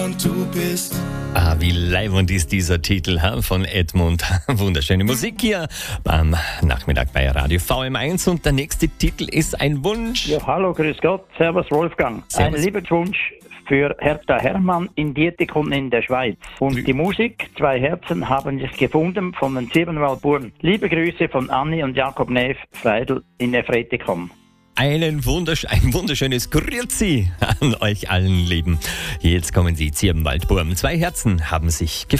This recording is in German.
und du bist. Ah, wie leibend ist dieser Titel von Edmund. Wunderschöne Musik hier am Nachmittag bei Radio VM1 und der nächste Titel ist ein Wunsch. Ja, hallo, grüß Gott, servus Wolfgang. Servus. Ein Liebeswunsch für Hertha Hermann in Dietikon in der Schweiz. Und die Musik, Zwei Herzen haben sich gefunden von den Siebenwaldburen. Liebe Grüße von Anni und Jakob Neff, Freidl in Efretikum. Ein wunderschönes Grüezi an euch allen Lieben. Jetzt kommen die Ziebenwaldburm. Zwei Herzen haben sich gefunden.